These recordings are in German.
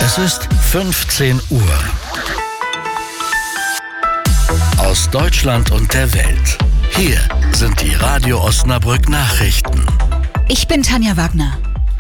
Es ist 15 Uhr. Aus Deutschland und der Welt. Hier sind die Radio Osnabrück Nachrichten. Ich bin Tanja Wagner.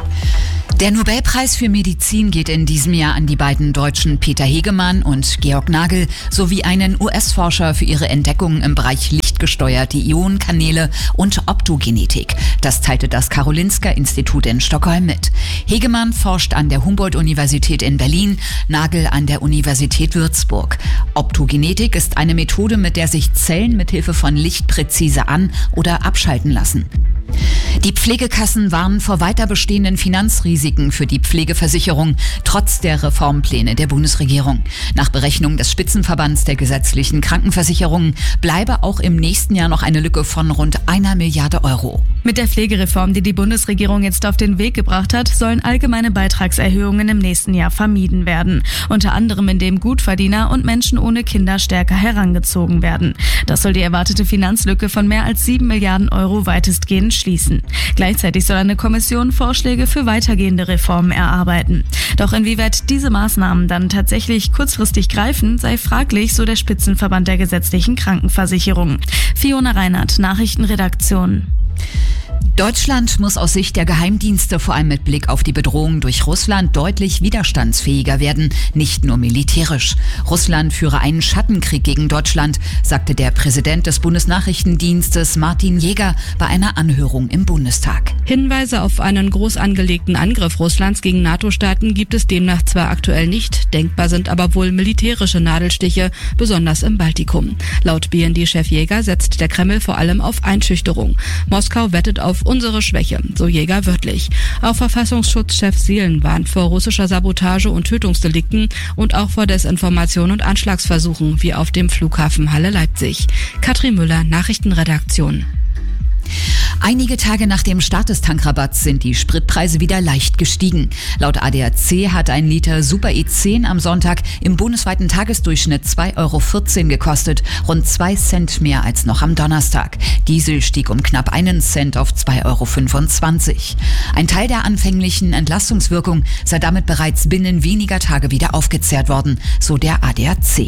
Der Nobelpreis für Medizin geht in diesem Jahr an die beiden Deutschen Peter Hegemann und Georg Nagel sowie einen US-Forscher für ihre Entdeckungen im Bereich lichtgesteuerte Ionenkanäle und Optogenetik. Das teilte das Karolinska-Institut in Stockholm mit. Hegemann forscht an der Humboldt-Universität in Berlin, Nagel an der Universität Würzburg. Optogenetik ist eine Methode, mit der sich Zellen mithilfe von Licht präzise an- oder abschalten lassen. Die Pflegekassen warnen vor weiter bestehenden Finanzrisiken für die Pflegeversicherung, trotz der Reformpläne der Bundesregierung. Nach Berechnung des Spitzenverbands der gesetzlichen Krankenversicherungen bleibe auch im nächsten Jahr noch eine Lücke von rund 1 Milliarde Euro. Mit der Pflegereform, die die Bundesregierung jetzt auf den Weg gebracht hat, sollen allgemeine Beitragserhöhungen im nächsten Jahr vermieden werden. Unter anderem, indem Gutverdiener und Menschen ohne Kinder stärker herangezogen werden. Das soll die erwartete Finanzlücke von mehr als 7 Milliarden Euro weitestgehend schließen. Gleichzeitig soll eine Kommission Vorschläge für weitergehende Reformen erarbeiten. Doch inwieweit diese Maßnahmen dann tatsächlich kurzfristig greifen, sei fraglich, so der Spitzenverband der gesetzlichen Krankenversicherung. Fiona Reinhardt, Nachrichtenredaktion. Deutschland muss aus Sicht der Geheimdienste vor allem mit Blick auf die Bedrohung durch Russland deutlich widerstandsfähiger werden, nicht nur militärisch. Russland führe einen Schattenkrieg gegen Deutschland, sagte der Präsident des Bundesnachrichtendienstes Martin Jäger bei einer Anhörung im Bundestag. Hinweise auf einen groß angelegten Angriff Russlands gegen NATO-Staaten gibt es demnach zwar aktuell nicht, denkbar sind aber wohl militärische Nadelstiche, besonders im Baltikum. Laut BND-Chef Jäger setzt der Kreml vor allem auf Einschüchterung. Moskau wettet auf unsere Schwäche, so Jäger wörtlich. Auch Verfassungsschutzchef Seelen warnt vor russischer Sabotage und Tötungsdelikten und auch vor Desinformation und Anschlagsversuchen, wie auf dem Flughafen Halle-Leipzig. Katrin Müller, Nachrichtenredaktion. Einige Tage nach dem Start des Tankrabatts sind die Spritpreise wieder leicht gestiegen. Laut ADAC hat ein Liter Super E10 am Sonntag im bundesweiten Tagesdurchschnitt 2,14 € gekostet, rund 2 Cent mehr als noch am Donnerstag. Diesel stieg um knapp 1 Cent auf 2,25 €. Ein Teil der anfänglichen Entlastungswirkung sei damit bereits binnen weniger Tage wieder aufgezehrt worden, so der ADAC.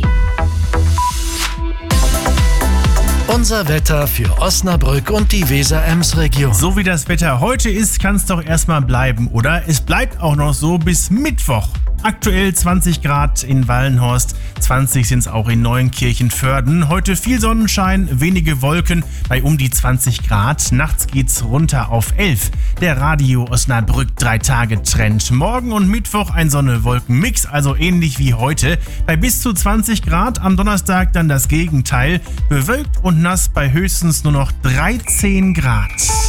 Unser Wetter für Osnabrück und die Weser-Ems-Region. So wie das Wetter heute ist, kann es doch erstmal bleiben, oder? Es bleibt auch noch so bis Mittwoch. Aktuell 20 Grad in Wallenhorst, 20 sind es auch in Neuenkirchen-Vörden. Heute viel Sonnenschein, wenige Wolken bei um die 20 Grad. Nachts geht's runter auf 11. Der Radio Osnabrück 3-Tage-Trend. Morgen und Mittwoch ein Sonne-Wolken-Mix, also ähnlich wie heute. Bei bis zu 20 Grad, am Donnerstag dann das Gegenteil. Bewölkt und nass bei höchstens nur noch 13 Grad.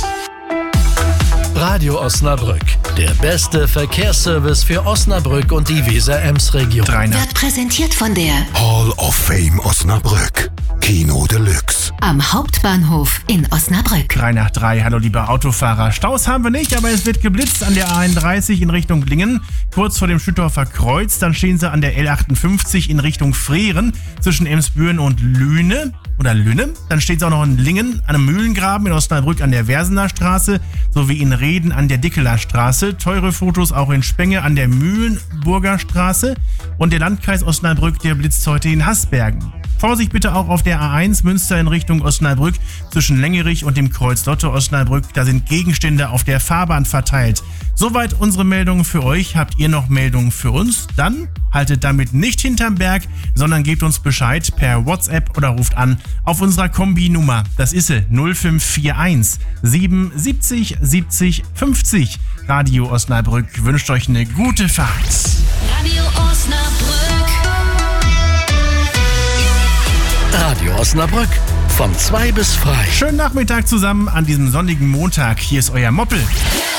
Radio Osnabrück, der beste Verkehrsservice für Osnabrück und die Weser-Ems-Region. Wird präsentiert von der Hall of Fame Osnabrück. Kino Deluxe. am Hauptbahnhof in Osnabrück. 3 nach 3, hallo liebe Autofahrer. Staus haben wir nicht, aber es wird geblitzt an der A31 in Richtung Lingen, kurz vor dem Schüttorfer Kreuz. Dann stehen sie an der L58 in Richtung Frehren zwischen Emsbüren und Lüne. Dann steht es auch noch in Lingen, an einem Mühlengraben in Osnabrück an der Versener Straße sowie in Reden an der Dickeler Straße. Teure Fotos auch in Spenge an der Mühlenburger Straße. Und der Landkreis Osnabrück, der blitzt heute in Hasbergen. Vorsicht bitte auch auf der A1 Münster in Richtung Osnabrück zwischen Längerich und dem Kreuz Lotte Osnabrück. Da sind Gegenstände auf der Fahrbahn verteilt. Soweit unsere Meldungen für euch. Habt ihr noch Meldungen für uns? Dann haltet damit nicht hinterm Berg, sondern gebt uns Bescheid per WhatsApp oder ruft an auf unserer Kombi-Nummer. Das ist sie 0541 77 70 50. Radio Osnabrück wünscht euch eine gute Fahrt. Radio Osnabrück. Radio Osnabrück von 2 bis frei. Schönen Nachmittag zusammen an diesem sonnigen Montag. Hier ist euer Moppel.